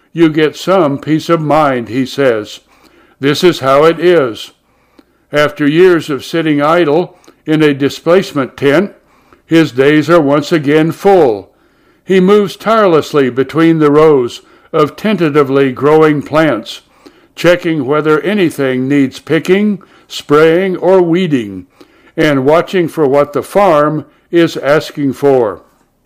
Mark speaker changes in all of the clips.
Speaker 1: you get some peace of mind, he says. This is how it is. After years of sitting idle in a displacement tent, his days are once again full. He moves tirelessly between the rows of tentatively growing plants, checking whether anything needs picking, spraying, or weeding, and watching for what the farm is asking for.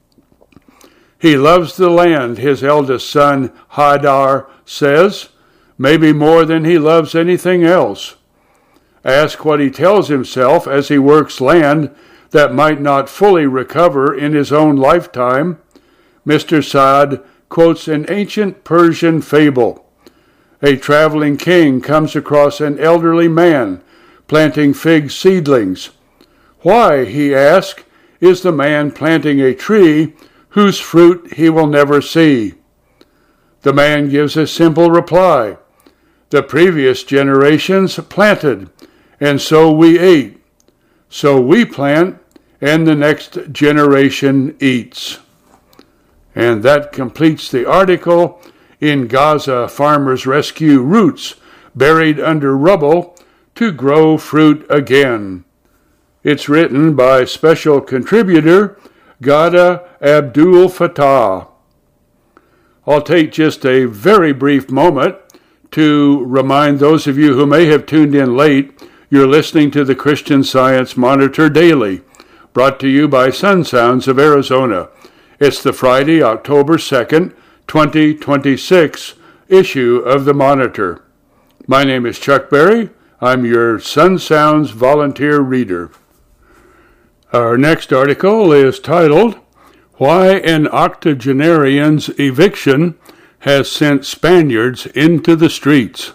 Speaker 1: He loves the land, his eldest son, Hadar, says, maybe more than he loves anything else. Ask what he tells himself as he works land that might not fully recover in his own lifetime. Mr. Saad quotes an ancient Persian fable. A traveling king comes across an elderly man planting fig seedlings. Why, he asks, is the man planting a tree whose fruit he will never see? The man gives a simple reply. The previous generations planted, and so we ate. So we plant, and the next generation eats. And that completes the article. In Gaza, farmers rescue roots buried under rubble to grow fruit again. It's written by special contributor Ghada Abdul Fattah. I'll take just a very brief moment to remind those of you who may have tuned in late, you're listening to the Christian Science Monitor Daily, brought to you by Sun Sounds of Arizona. It's the Friday, October 2nd, 2026 issue of the Monitor. My name is Chuck Berry. I'm your Sun Sounds volunteer reader. Our next article is titled, Why an Octogenarian's Eviction Has Sent Spaniards into the Streets.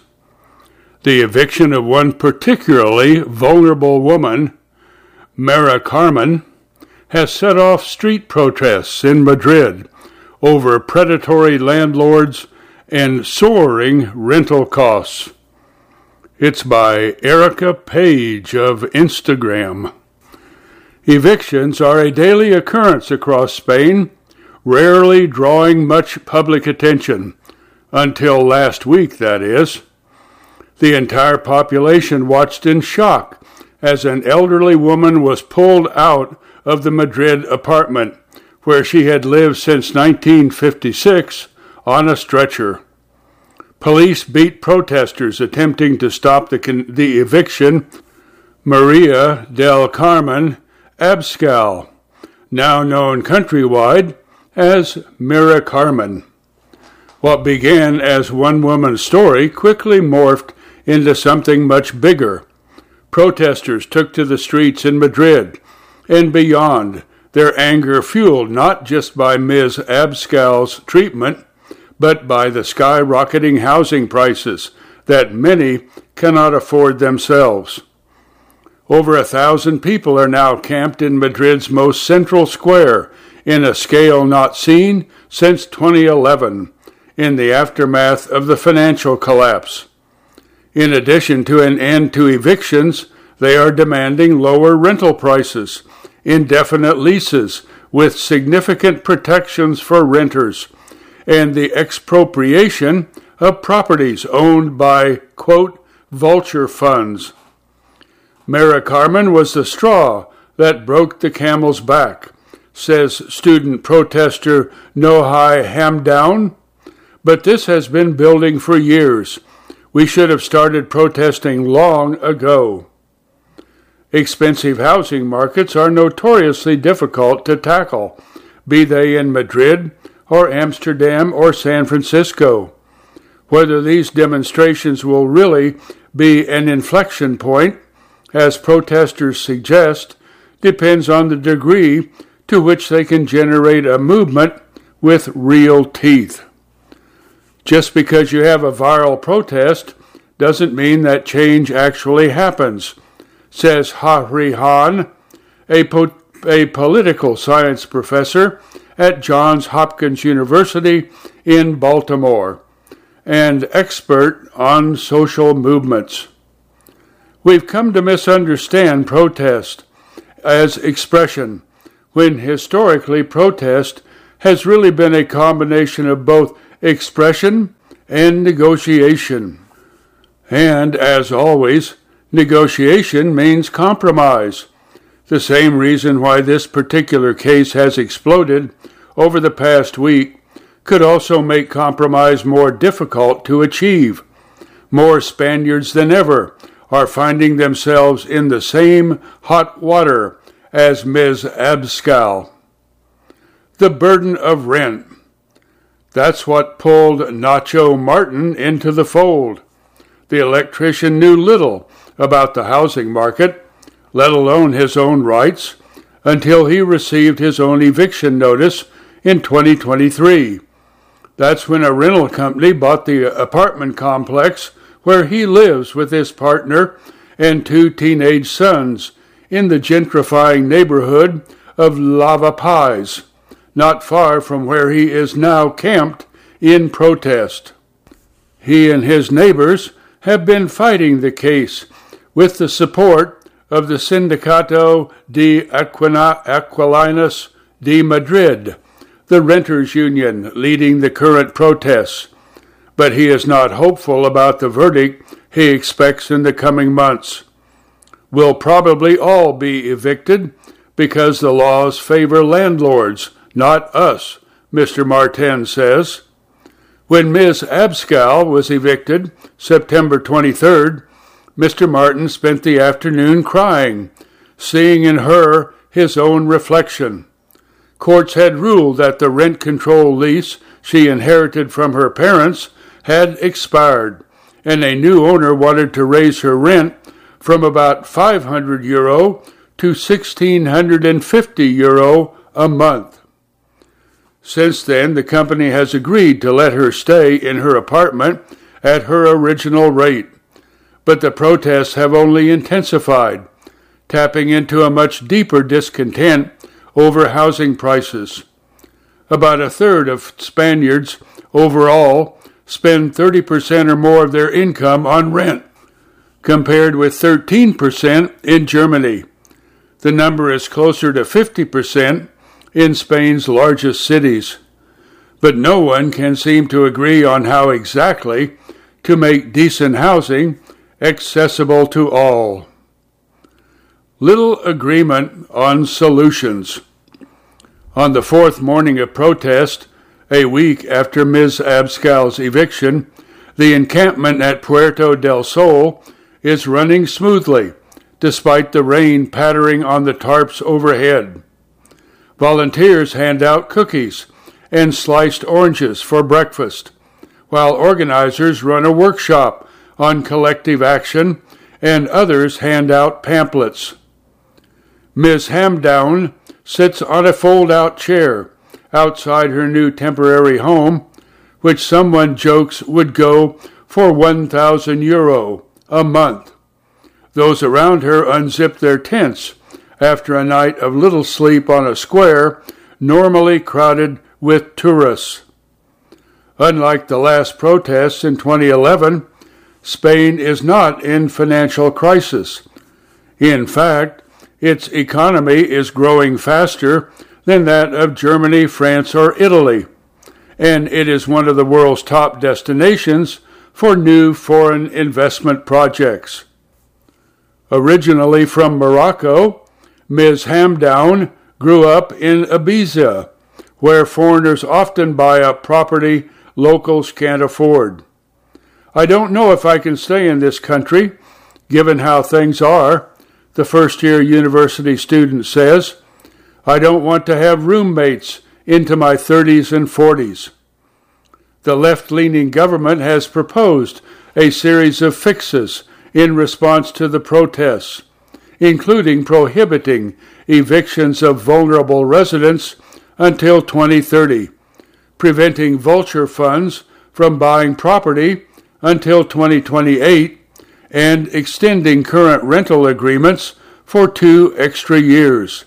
Speaker 1: The eviction of one particularly vulnerable woman, Mara Carmen, has set off street protests in Madrid over predatory landlords and soaring rental costs. It's by Erica Page of Instagram. Evictions are a daily occurrence across Spain, rarely drawing much public attention. Until last week, that is. The entire population watched in shock as an elderly woman was pulled out of the Madrid apartment where she had lived since 1956 on a stretcher. Police beat protesters attempting to stop the eviction. Maria del Carmen Abascal, now known countrywide as Mara Carmen. What began as one woman's story quickly morphed into something much bigger. Protesters took to the streets in Madrid and beyond, their anger fueled not just by Ms. Abascal's treatment, but by the skyrocketing housing prices that many cannot afford themselves. Over 1,000 people are now camped in Madrid's most central square in a scale not seen since 2011, in the aftermath of the financial collapse. In addition to an end to evictions, they are demanding lower rental prices, indefinite leases with significant protections for renters, and the expropriation of properties owned by, quote, vulture funds. Mara Carmen was the straw that broke the camel's back, says student protester Nohai Hamdown. But this has been building for years. We should have started protesting long ago. Expensive housing markets are notoriously difficult to tackle, be they in Madrid or Amsterdam or San Francisco. Whether these demonstrations will really be an inflection point, as protesters suggest, depends on the degree to which they can generate a movement with real teeth. Just because you have a viral protest doesn't mean that change actually happens, says Hari Han, a political science professor at Johns Hopkins University in Baltimore and expert on social movements. We've come to misunderstand protest as expression, when historically protest has really been a combination of both expression and negotiation. And, as always, negotiation means compromise. The same reason why this particular case has exploded over the past week could also make compromise more difficult to achieve. More Spaniards than ever are finding themselves in the same hot water as Ms. Abascal. The burden of rent. That's what pulled Nacho Martin into the fold. The electrician knew little about the housing market, let alone his own rights, until he received his own eviction notice in 2023. That's when a rental company bought the apartment complex where he lives with his partner and 2 teenage sons in the gentrifying neighborhood of Lavapiés, not far from where he is now camped in protest. He and his neighbors have been fighting the case with the support of the Sindicato de Aquilinos de Madrid, the renters' union leading the current protests. But he is not hopeful about the verdict he expects in the coming months. We'll probably all be evicted because the laws favor landlords, not us, Mr. Martin says. When Ms. Abascal was evicted, September 23rd, Mr. Martin spent the afternoon crying, seeing in her his own reflection. Courts had ruled that the rent control lease she inherited from her parents had expired, and a new owner wanted to raise her rent from about €500 to €1,650 a month. Since then, the company has agreed to let her stay in her apartment at her original rate, but the protests have only intensified, tapping into a much deeper discontent over housing prices. About a third of Spaniards overall spend 30% or more of their income on rent, compared with 13% in Germany. The number is closer to 50% in Spain's largest cities. But no one can seem to agree on how exactly to make decent housing accessible to all. Little agreement on solutions. On the fourth morning of protest, a week after Ms. Abascal's eviction, the encampment at Puerto del Sol is running smoothly, despite the rain pattering on the tarps overhead. Volunteers hand out cookies and sliced oranges for breakfast, while organizers run a workshop on collective action and others hand out pamphlets. Ms. Hamdown sits on a fold-out chair outside her new temporary home, which someone jokes would go for €1,000 a month. Those around her unzip their tents after a night of little sleep on a square normally crowded with tourists. Unlike the last protests in 2011, Spain is not in financial crisis. In fact, its economy is growing faster than that of Germany, France, or Italy, and it is one of the world's top destinations for new foreign investment projects. Originally from Morocco, Ms. Hamdown grew up in Ibiza, where foreigners often buy up property locals can't afford. I don't know if I can stay in this country, given how things are, the first-year university student says. I don't want to have roommates into my 30s and 40s. The left-leaning government has proposed a series of fixes in response to the protests, including prohibiting evictions of vulnerable residents until 2030, preventing vulture funds from buying property until 2028, and extending current rental agreements for 2 extra years.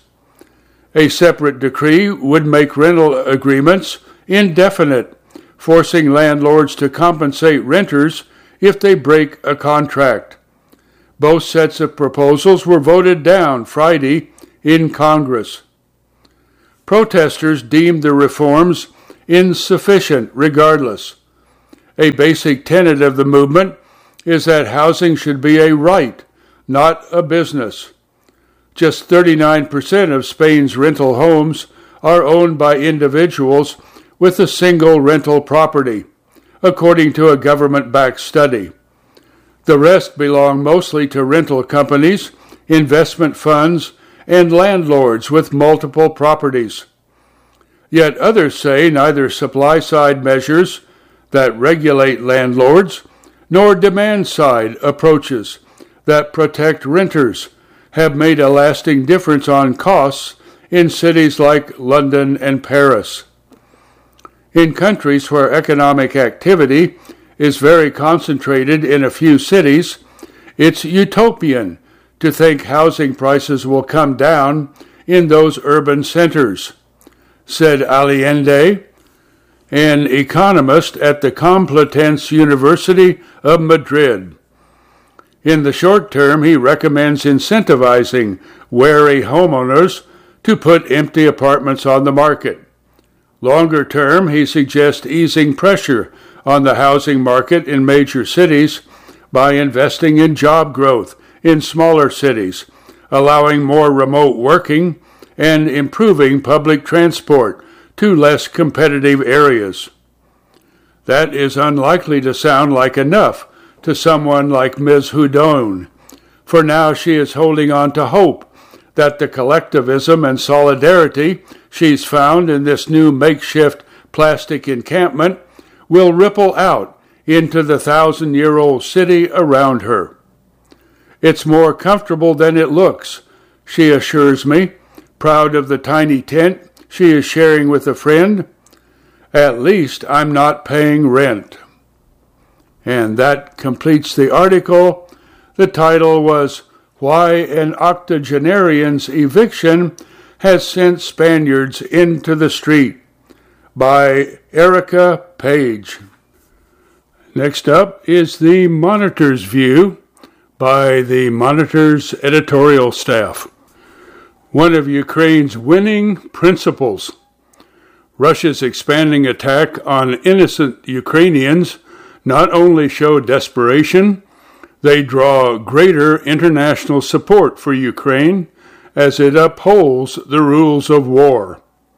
Speaker 1: A separate decree would make rental agreements indefinite, forcing landlords to compensate renters if they break a contract. Both sets of proposals were voted down Friday in Congress. Protesters deemed the reforms insufficient regardless. A basic tenet of the movement is that housing should be a right, not a business. Just 39% of Spain's rental homes are owned by individuals with a single rental property, according to a government-backed study. The rest belong mostly to rental companies, investment funds, and landlords with multiple properties. Yet others say neither supply-side measures that regulate landlords nor demand-side approaches that protect renters have made a lasting difference on costs in cities like London and Paris. In countries where economic activity is very concentrated in a few cities, it's utopian to think housing prices will come down in those urban centers, said Allende, an economist at the Complutense University of Madrid. In the short term, he recommends incentivizing wary homeowners to put empty apartments on the market. Longer term, he suggests easing pressure on the housing market in major cities by investing in job growth in smaller cities, allowing more remote working, and improving public transport to less competitive areas. That is unlikely to sound like enough to someone like Ms. Houdon. For now, she is holding on to hope that the collectivism and solidarity she's found in this new makeshift plastic encampment will ripple out into the 1,000-year-old city around her. It's more comfortable than it looks, she assures me, proud of the tiny tent she is sharing with a friend. At least I'm not paying rent. And that completes the article. The title was Why an Octogenarian's Eviction Has Sent Spaniards into the Street by Erica Page. Next up is the Monitor's View by the Monitor's editorial staff. One of Ukraine's winning principles. Russia's expanding attack on innocent Ukrainians not only show desperation, they draw greater international support for Ukraine as it upholds the rules of war.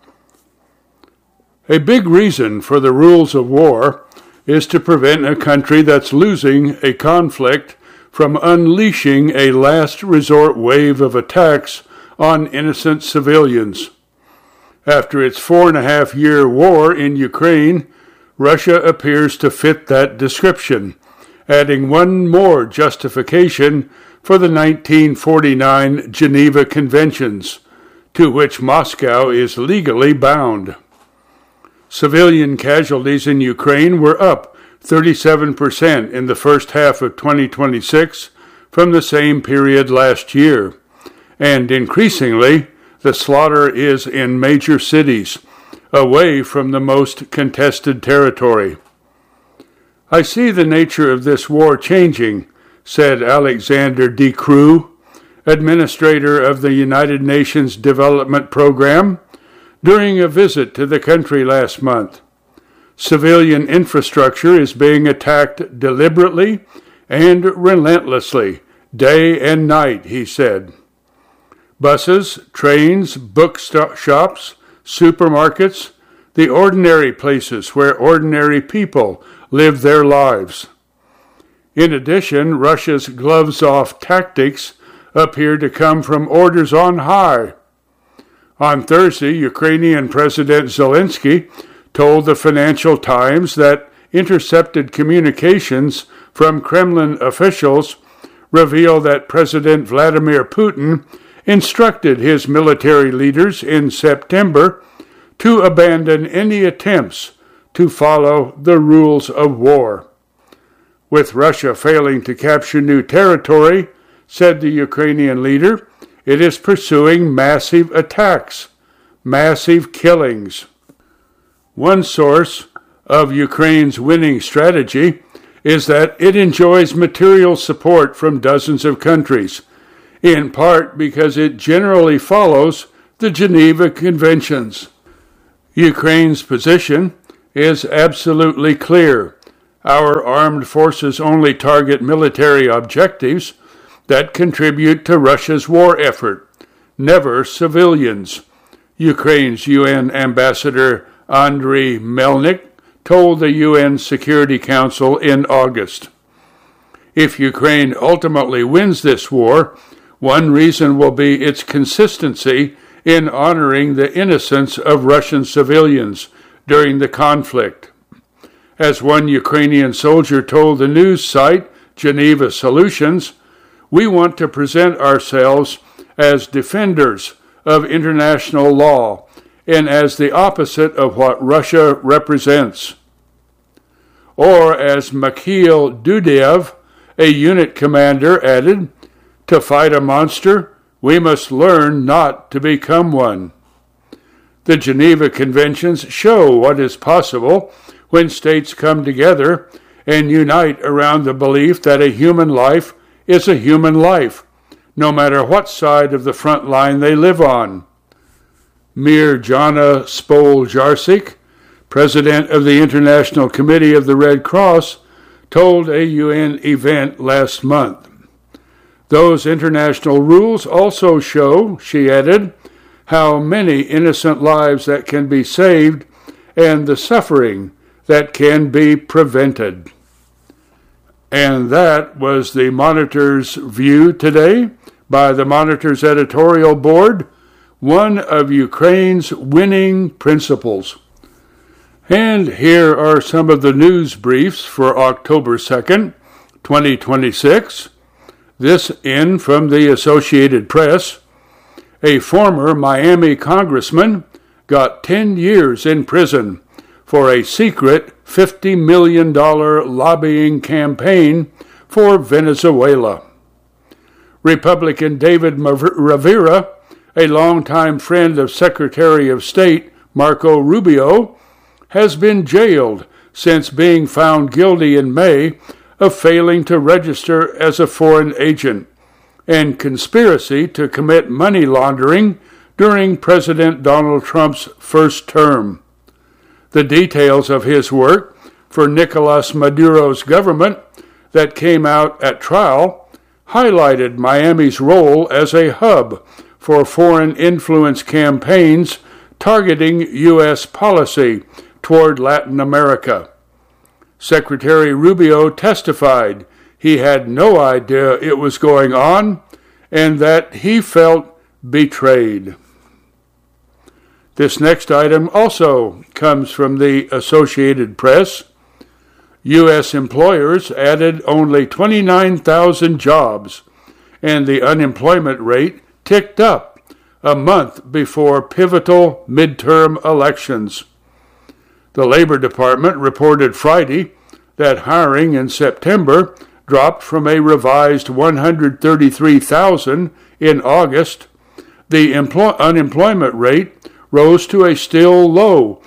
Speaker 1: A big reason for the rules of war is to prevent a country that's losing a conflict from unleashing a last resort wave of attacks on innocent civilians. After its 4.5-year war in Ukraine, Russia appears to fit that description, adding one more justification for the 1949 Geneva Conventions, to which Moscow is legally bound. Civilian casualties in Ukraine were up 37% in the first half of 2026 from the same period last year, and increasingly, the slaughter is in major cities, away from the most contested territory. I see the nature of this war changing, said Alexander De Croo, administrator of the United Nations Development Program, during a visit to the country last month. Civilian infrastructure is being attacked deliberately and relentlessly, day and night, he said. Buses, trains, bookshops, supermarkets, the ordinary places where ordinary people live their lives. In addition, Russia's gloves-off tactics appear to come from orders on high. On Thursday, Ukrainian President Zelensky told the Financial Times that intercepted communications from Kremlin officials reveal that President Vladimir Putin instructed his military leaders in September to abandon any attempts to follow the rules of war. With Russia failing to capture new territory, said the Ukrainian leader, it is pursuing massive attacks, massive killings. One source of Ukraine's winning strategy is that it enjoys material support from dozens of countries, in part because it generally follows the Geneva Conventions. Ukraine's position is absolutely clear. Our armed forces only target military objectives that contribute to Russia's war effort, never civilians, Ukraine's UN Ambassador Andriy Melnik told the UN Security Council in August. If Ukraine ultimately wins this war, one reason will be its consistency in honoring the innocence of Russian civilians during the conflict. As one Ukrainian soldier told the news site Geneva Solutions, we want to present ourselves as defenders of international law and as the opposite of what Russia represents. Or as Mikhail Dudiev, a unit commander, added, to fight a monster, we must learn not to become one. The Geneva Conventions show what is possible when states come together and unite around the belief that a human life is a human life, no matter what side of the front line they live on. Mirjana Spoljarsik, president of the International Committee of the Red Cross, told a UN event last month. Those international rules also show, she added, how many innocent lives that can be saved and the suffering that can be prevented. And that was the Monitor's view today by the Monitor's editorial board, one of Ukraine's winning principles. And here are some of the news briefs for October 2nd, 2026. This in from the Associated Press. A former Miami congressman got 10 years in prison for a secret $50 million lobbying campaign for Venezuela. Republican David Rivera, a longtime friend of Secretary of State Marco Rubio, has been jailed since being found guilty in May of failing to register as a foreign agent and conspiracy to commit money laundering during President Donald Trump's first term. The details of his work for Nicolas Maduro's government that came out at trial highlighted Miami's role as a hub for foreign influence campaigns targeting U.S. policy toward Latin America. Secretary Rubio testified he had no idea it was going on and that he felt betrayed. This next item also comes from the Associated Press. U.S. employers added only 29,000 jobs, and the unemployment rate ticked up a month before pivotal midterm elections. The Labor Department reported Friday that hiring in September dropped from a revised 133,000 in August. The unemployment rate rose to a still low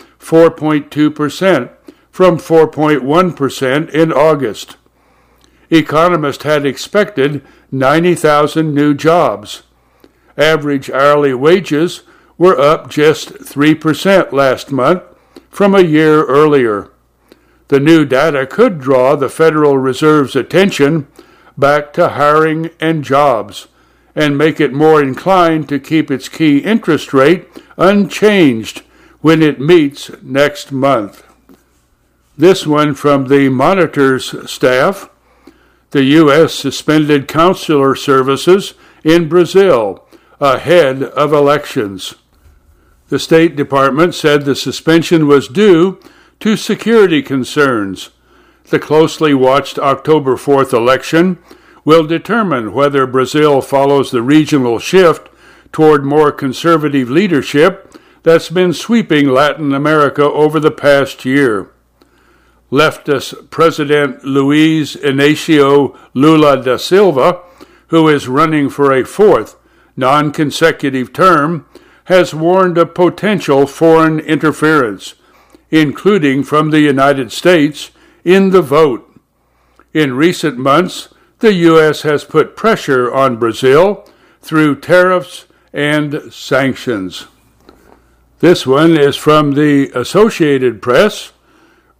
Speaker 1: 4.2% from 4.1% in August. Economists had expected 90,000 new jobs. Average hourly wages were up just 3% last month from a year earlier. The new data could draw the Federal Reserve's attention back to hiring and jobs and make it more inclined to keep its key interest rate unchanged when it meets next month. This one from the Monitor's staff. The U.S. suspended consular services in Brazil ahead of elections. The State Department said the suspension was due to security concerns. The closely watched October 4th election will determine whether Brazil follows the regional shift toward more conservative leadership that's been sweeping Latin America over the past year. Leftist President Luiz Inácio Lula da Silva, who is running for a fourth non-consecutive term, has warned of potential foreign interference, including from the United States, in the vote. In recent months, the U.S. has put pressure on Brazil through tariffs and sanctions. This one is from the Associated Press.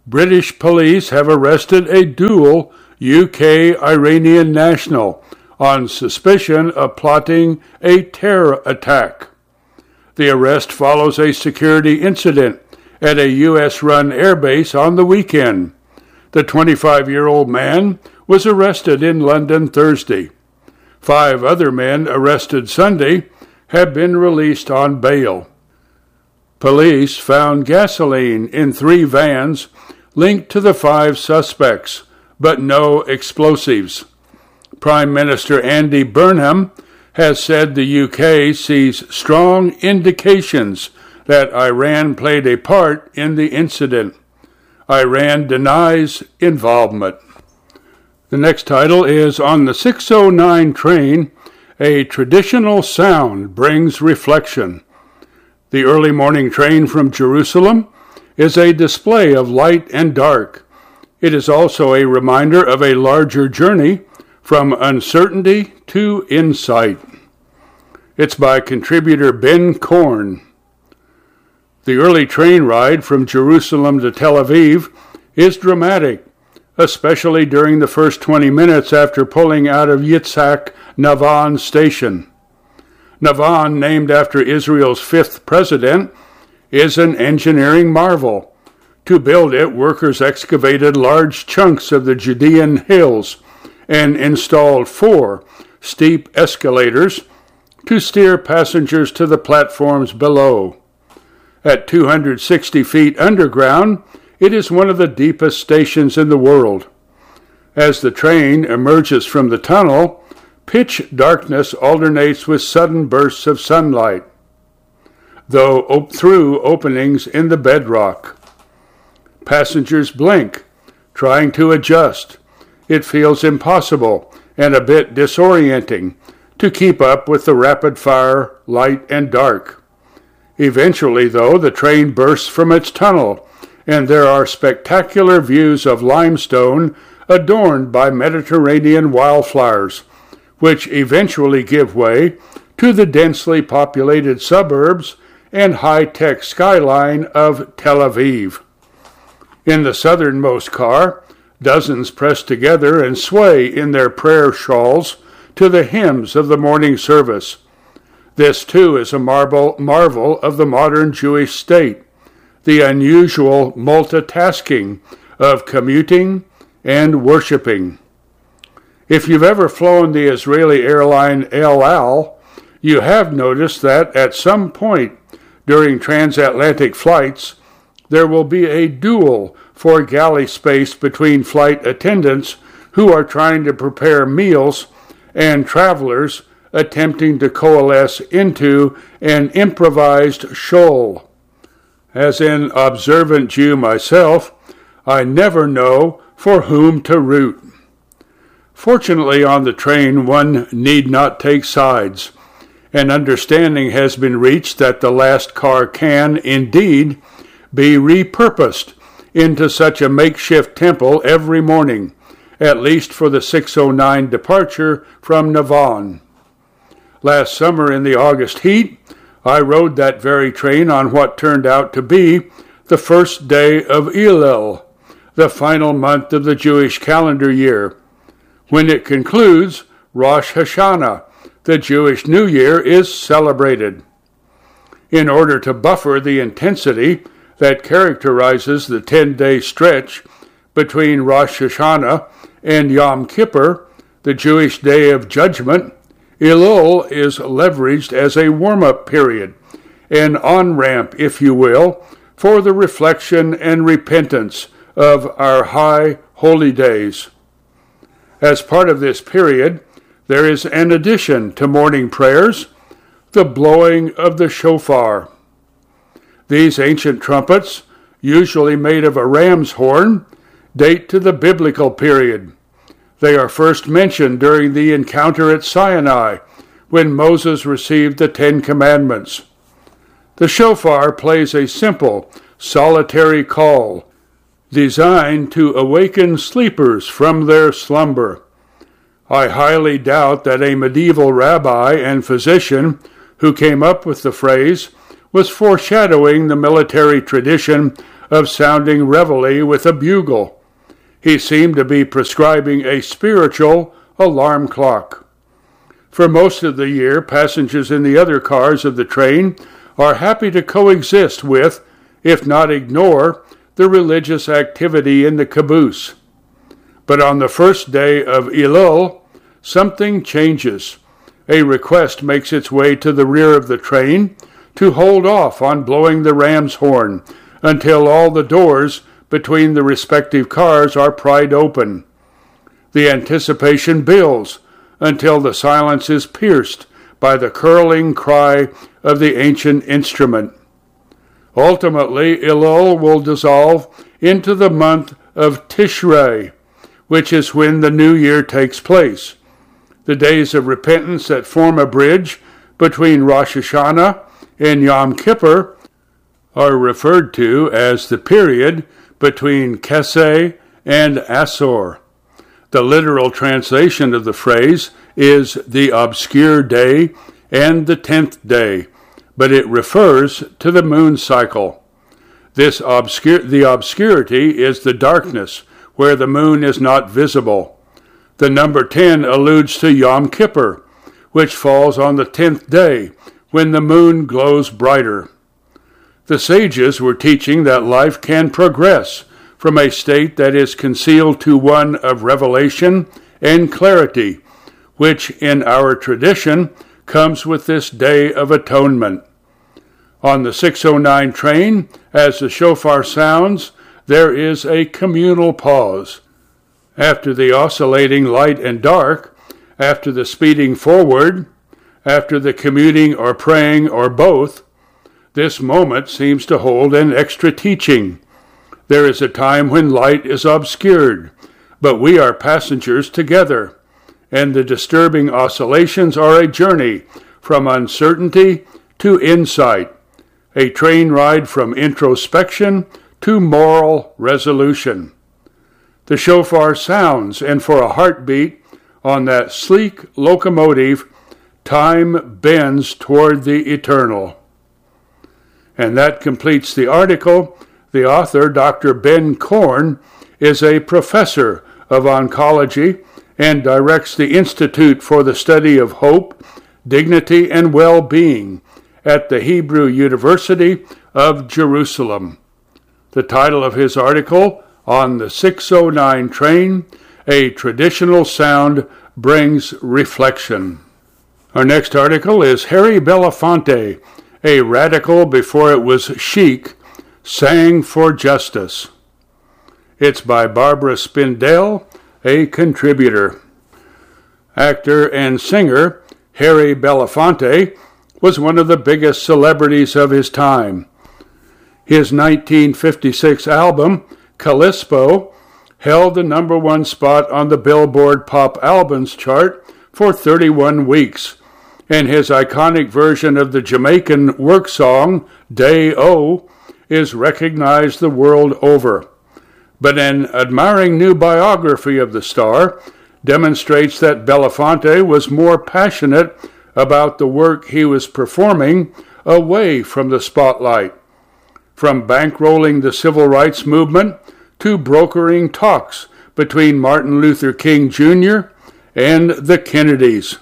Speaker 1: British police have arrested a dual UK-Iranian national on suspicion of plotting a terror attack. The arrest follows a security incident at a U.S.-run airbase on the weekend. The 25-year-old man was arrested in London Thursday. 5 other men arrested Sunday have been released on bail. Police found gasoline in 3 vans linked to the 5 suspects, but no explosives. Prime Minister Andy Burnham has said the UK sees strong indications that Iran played a part in the incident. Iran denies involvement. The next title is On the 609 Train, a traditional sound brings reflection. The early morning train from Jerusalem is a display of light and dark. It is also a reminder of a larger journey from uncertainty to insight. It's by contributor Ben Korn. The early train ride from Jerusalem to Tel Aviv is dramatic, especially during the first 20 minutes after pulling out of Yitzhak Navon station. Navon, named after Israel's 5th president, is an engineering marvel. To build it, workers excavated large chunks of the Judean hills and installed 4 steep escalators to steer passengers to the platforms below. At 260 feet underground, it is one of the deepest stations in the world. As the train emerges from the tunnel, pitch darkness alternates with sudden bursts of sunlight, though through openings in the bedrock. Passengers blink, trying to adjust. It feels impossible and a bit disorienting to keep up with the rapid-fire light and dark. Eventually, though, the train bursts from its tunnel, and there are spectacular views of limestone adorned by Mediterranean wildflowers, which eventually give way to the densely populated suburbs and high-tech skyline of Tel Aviv. In the southernmost car, dozens press together and sway in their prayer shawls to the hymns of the morning service. This, too, is a marvel of the modern Jewish state, the unusual multitasking of commuting and worshiping. If you've ever flown the Israeli airline El Al, you have noticed that at some point during transatlantic flights, there will be a duel for galley space between flight attendants who are trying to prepare meals and travelers attempting to coalesce into an improvised shoal. As an observant Jew myself, I never know for whom to root. Fortunately, on the train, one need not take sides. An understanding has been reached that the last car can, indeed, be repurposed into such a makeshift temple every morning, at least for the 609 departure from Navon. Last summer in the August heat, I rode that very train on what turned out to be the first day of Elul, the final month of the Jewish calendar year. When it concludes, Rosh Hashanah, the Jewish New Year, is celebrated. In order to buffer the intensity that characterizes the 10-day stretch between Rosh Hashanah and Yom Kippur, the Jewish Day of Judgment, Elul is leveraged as a warm-up period, an on-ramp, if you will, for the reflection and repentance of our high holy days. As part of this period, there is an addition to morning prayers, the blowing of the shofar. These ancient trumpets, usually made of a ram's horn, date to the biblical period. They are first mentioned during the encounter at Sinai, when Moses received the 10 Commandments. The shofar plays a simple, solitary call, designed to awaken sleepers from their slumber. I highly doubt that a medieval rabbi and physician who came up with the phrase was foreshadowing the military tradition of sounding reveille with a bugle. He seemed to be prescribing a spiritual alarm clock. For most of the year, passengers in the other cars of the train are happy to coexist with, if not ignore, the religious activity in the caboose. But on the first day of Elul, something changes. A request makes its way to the rear of the train to hold off on blowing the ram's horn until all the doors between the respective cars are pried open. The anticipation builds until the silence is pierced by the curling cry of the ancient instrument. Ultimately, Elul will dissolve into the month of Tishrei, which is when the new year takes place. The days of repentance that form a bridge between Rosh Hashanah and Yom Kippur are referred to as the period between Keseh and Asor. The literal translation of the phrase is the obscure day and the 10th day, but it refers to the moon cycle. The obscurity is the darkness where the moon is not visible. The number 10 alludes to Yom Kippur, which falls on the 10th day when the moon glows brighter. The sages were teaching that life can progress from a state that is concealed to one of revelation and clarity, which in our tradition comes with this Day of Atonement. On the 609 train, as the shofar sounds, there is a communal pause. After the oscillating light and dark, after the speeding forward, after the commuting or praying or both, this moment seems to hold an extra teaching. There is a time when light is obscured, but we are passengers together, and the disturbing oscillations are a journey from uncertainty to insight, a train ride from introspection to moral resolution. The shofar sounds, and for a heartbeat on that sleek locomotive, time bends toward the eternal. And that completes the article. The author, Dr. Ben Korn, is a professor of oncology and directs the Institute for the Study of Hope, Dignity, and Well-Being at the Hebrew University of Jerusalem. The title of his article, On the 609 Train, A Traditional Sound Brings Reflection. Our next article is Harry Belafonte, a radical before it was chic, sang for justice. It's by Barbara Spindell, a contributor. Actor and singer Harry Belafonte was one of the biggest celebrities of his time. His 1956 album, Callisto, held the number one spot on the Billboard Pop Albums chart for 31 weeks, and his iconic version of the Jamaican work song, Day-O, is recognized the world over. But an admiring new biography of the star demonstrates that Belafonte was more passionate about the work he was performing away from the spotlight. From bankrolling the civil rights movement to brokering talks between Martin Luther King Jr. and the Kennedys.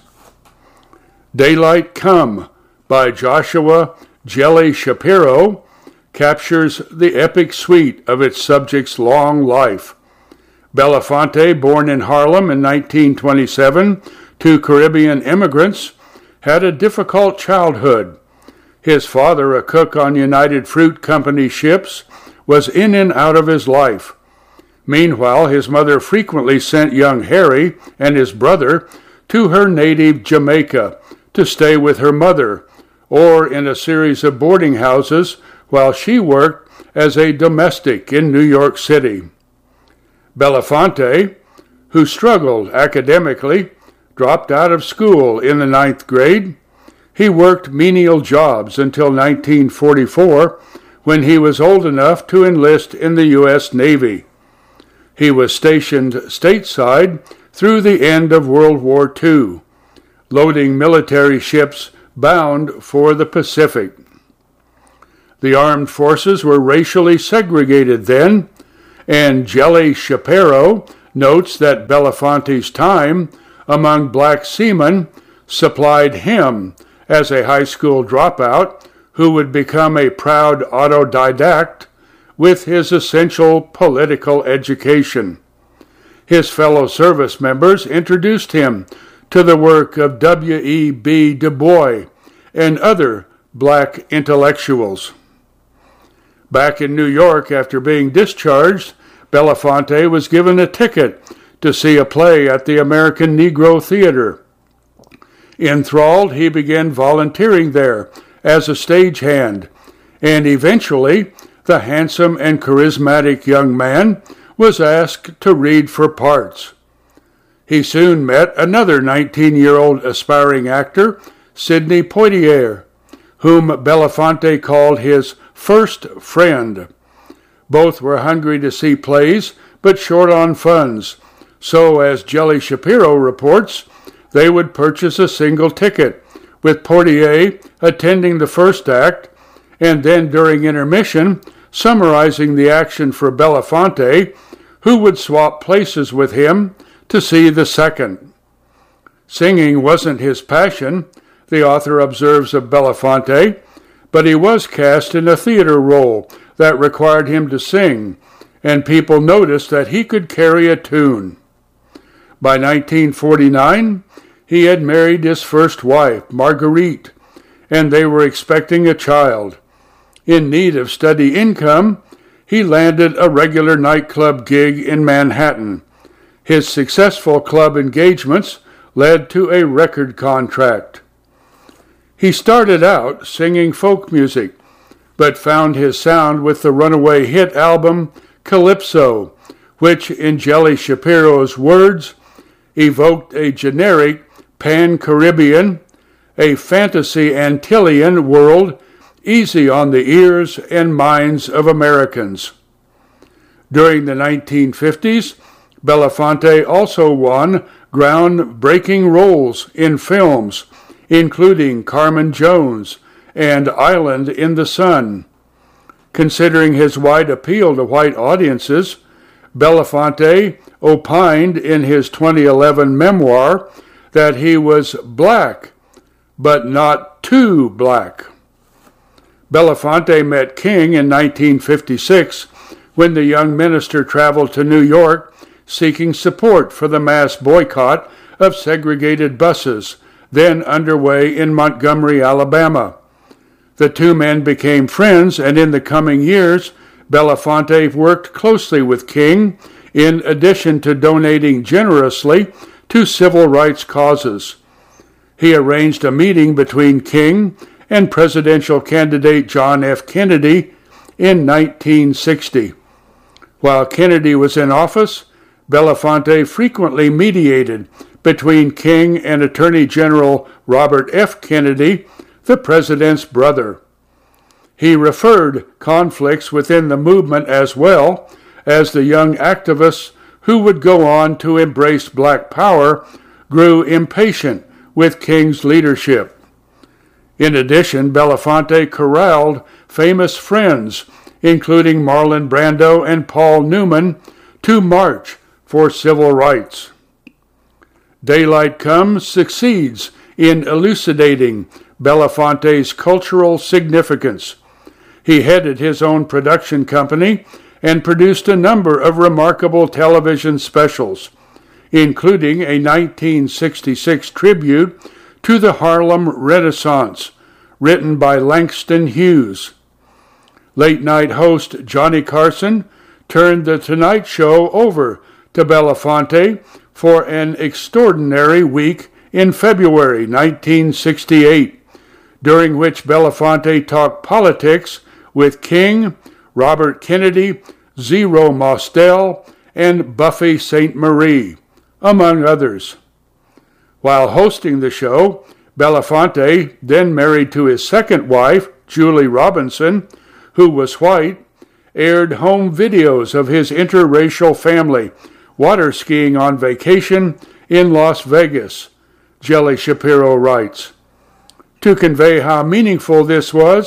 Speaker 1: Daylight Come by Joshua Jelly Shapiro captures the epic suite of its subject's long life. Belafonte, born in Harlem in 1927 to Caribbean immigrants, had a difficult childhood. His father, a cook on United Fruit Company ships, was in and out of his life. Meanwhile, his mother frequently sent young Harry and his brother to her native Jamaica to stay with her mother, or in a series of boarding houses while she worked as a domestic in New York City. Belafonte, who struggled academically, dropped out of school in the 9th grade. He worked menial jobs until 1944, when he was old enough to enlist in the U.S. Navy. He was stationed stateside through the end of World War II, loading military ships bound for the Pacific. The armed forces were racially segregated then, and Jelly Shapiro notes that Belafonte's time among black seamen supplied him as a high school dropout who would become a proud autodidact with his essential political education. His fellow service members introduced him to the work of W.E.B. Du Bois and other black intellectuals. Back in New York, after being discharged, Belafonte was given a ticket to see a play at the American Negro Theater. Enthralled, he began volunteering there as a stagehand, and eventually the handsome and charismatic young man was asked to read for parts. He soon met another 19-year-old aspiring actor, Sidney Poitier, whom Belafonte called his first friend. Both were hungry to see plays, but short on funds, so as Jelly Shapiro reports, they would purchase a single ticket, with Poitier attending the first act, and then during intermission, summarizing the action for Belafonte, who would swap places with him to see the second. Singing wasn't his passion, the author observes of Belafonte, but he was cast in a theater role that required him to sing, and people noticed that he could carry a tune. By 1949, he had married his first wife, Marguerite, and they were expecting a child. In need of steady income, he landed a regular nightclub gig in Manhattan. His successful club engagements led to a record contract. He started out singing folk music, but found his sound with the runaway hit album Calypso, which, in Jelly Shapiro's words, evoked a generic pan-Caribbean, a fantasy Antillean world easy on the ears and minds of Americans. During the 1950s, Belafonte also won groundbreaking roles in films, including Carmen Jones and Island in the Sun. Considering his wide appeal to white audiences, Belafonte opined in his 2011 memoir that he was black, but not too black. Belafonte met King in 1956 when the young minister traveled to New York seeking support for the mass boycott of segregated buses, then underway in Montgomery, Alabama. The two men became friends, and in the coming years, Belafonte worked closely with King, in addition to donating generously to civil rights causes. He arranged a meeting between King and presidential candidate John F. Kennedy in 1960. While Kennedy was in office, Belafonte frequently mediated between King and Attorney General Robert F. Kennedy, the president's brother. He referred conflicts within the movement as well as the young activists who would go on to embrace black power grew impatient with King's leadership. In addition, Belafonte corralled famous friends, including Marlon Brando and Paul Newman, to march for civil rights. Daylight Comes succeeds in elucidating Belafonte's cultural significance. He headed his own production company and produced a number of remarkable television specials, including a 1966 tribute to the Harlem Renaissance, written by Langston Hughes. Late-night host Johnny Carson turned The Tonight Show over to Belafonte for an extraordinary week in February 1968, during which Belafonte talked politics with King, Robert Kennedy, Zero Mostel, and Buffy St. Marie, among others. While hosting the show, Belafonte, then married to his second wife, Julie Robinson, who was white, aired home videos of his interracial family water skiing on vacation in Las Vegas, Jelly Shapiro writes. To convey how meaningful this was,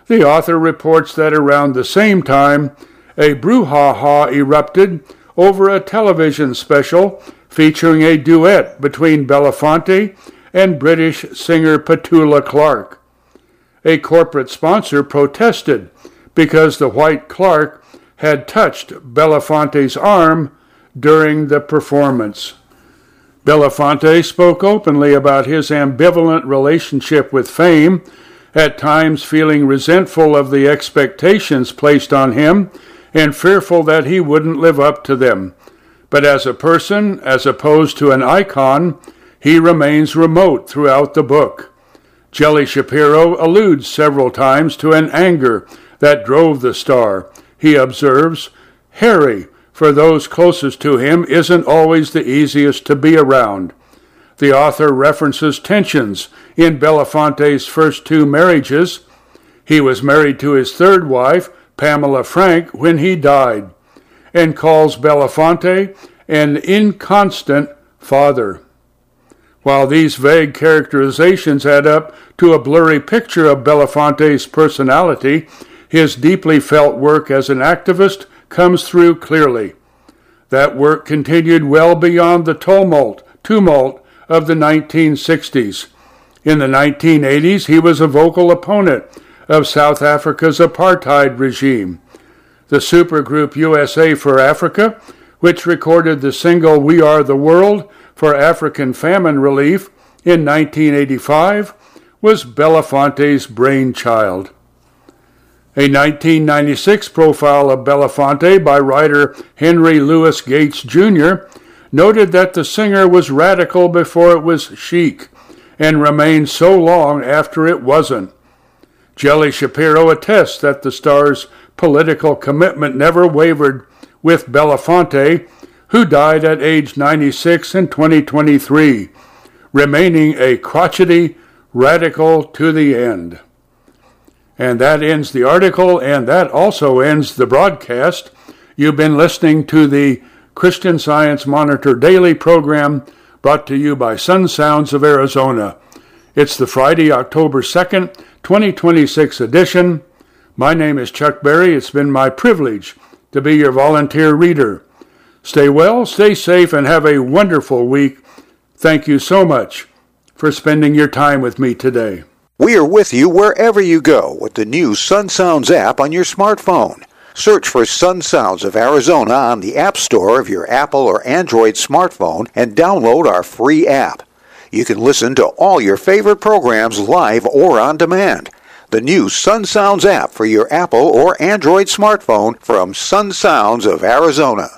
Speaker 1: The author reports that around the same time, a brouhaha erupted over a television special featuring a duet between Belafonte and British singer Petula Clark. A corporate sponsor protested because the white Clark had touched Belafonte's arm during the performance. Belafonte spoke openly about his ambivalent relationship with fame, at times feeling resentful of the expectations placed on him and fearful that he wouldn't live up to them. But as a person, as opposed to an icon, he remains remote throughout the book. Jelly Shapiro alludes several times to an anger that drove the star. He observes, "Harry, for those closest to him, isn't always the easiest to be around." The author references tensions in Belafonte's first two marriages. He was married to his third wife, Pamela Frank, when he died, and calls Belafonte an inconstant father. While these vague characterizations add up to a blurry picture of Belafonte's personality, his deeply felt work as an activist comes through clearly. That work continued well beyond the tumult of the 1960s. In the 1980s, he was a vocal opponent of South Africa's apartheid regime. The supergroup USA for Africa, which recorded the single We Are the World for African famine relief in 1985, was Belafonte's brainchild. A 1996 profile of Belafonte by writer Henry Louis Gates Jr. noted that the singer was radical before it was chic, and remained so long after it wasn't. Jelly Shapiro attests that the star's political commitment never wavered with Belafonte, who died at age 96 in 2023, remaining a crotchety radical to the end. And that ends the article, and that also ends the broadcast. You've been listening to the Christian Science Monitor Daily program brought to you by Sun Sounds of Arizona. It's the Friday, October 2nd, 2026 edition. My name is Chuck Berry. It's been my privilege to be your volunteer reader. Stay well, stay safe, and have a wonderful week. Thank you so much for spending your time with me today.
Speaker 2: We are with you wherever you go with the new Sun Sounds app on your smartphone. Search for Sun Sounds of Arizona on the App Store of your Apple or Android smartphone and download our free app. You can listen to all your favorite programs live or on demand. The new Sun Sounds app for your Apple or Android smartphone from Sun Sounds of Arizona.